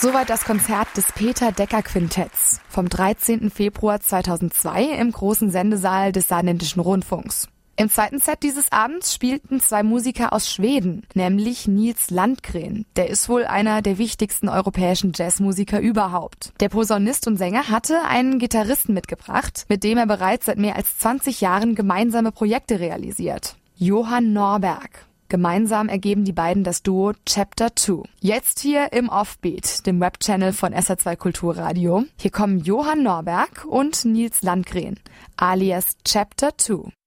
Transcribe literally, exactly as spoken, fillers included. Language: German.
Soweit das Konzert des Peter-Decker-Quintetts vom dreizehnten Februar zweitausendzwei im großen Sendesaal des Saarländischen Rundfunks. Im zweiten Set dieses Abends spielten zwei Musiker aus Schweden, nämlich Nils Landgren. Der ist wohl einer der wichtigsten europäischen Jazzmusiker überhaupt. Der Posaunist und Sänger hatte einen Gitarristen mitgebracht, mit dem er bereits seit mehr als zwanzig Jahren gemeinsame Projekte realisiert. Johann Norberg. Gemeinsam ergeben die beiden das Duo Chapter zwei. Jetzt hier im Offbeat, dem Webchannel von S R zwei Kulturradio. Hier kommen Johann Norberg und Nils Landgren, alias Chapter zwei.